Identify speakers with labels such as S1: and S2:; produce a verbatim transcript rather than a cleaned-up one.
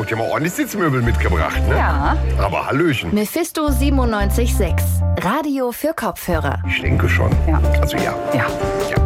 S1: habt ja mal ordentlich Sitzmöbel mitgebracht, ne?
S2: Ja.
S1: Aber Hallöchen.
S3: Mephisto siebenundneunzig Komma sechs. Radio für Kopfhörer.
S1: Ich denke schon.
S2: Ja.
S1: Also ja.
S2: Ja.
S1: Ja.